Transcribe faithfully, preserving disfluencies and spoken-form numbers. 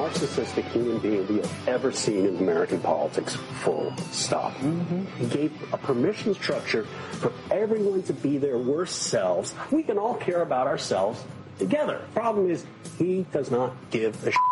narcissistic human being we have ever seen in American politics, full stop. Mm-hmm. He gave a permission structure for everyone to be their worst selves. We can all care about ourselves together. Problem is, he does not give a shit.